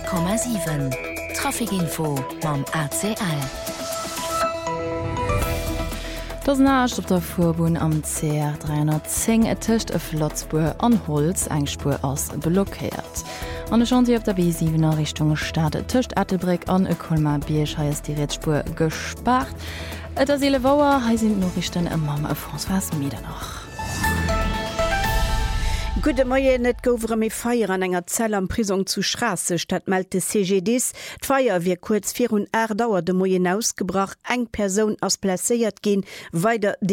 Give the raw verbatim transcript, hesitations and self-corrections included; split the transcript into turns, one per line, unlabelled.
Komma sieben Trafikinfo mam A C L.
Das nacht op der Furbun am C R dreihundertzehn ertischcht e Flotzspur an Holz engspur ass blockiert. An schon sie op der B siebener Richtung Stadt Tischcht Attelbrick an e Kolmar Biersch heißt die Rätspur gespart. Et der Seele Wauer he sind noch richten e Mam e François Mieder noch.
Gude Moie net gouvre méi Feier an enger Zell am Prisung zu Strasse statt meldte C G Ds. D'Feier wie kurz vir hun Erdauer de Moien ausgebracht, eng Person ass placéiert gin, weiter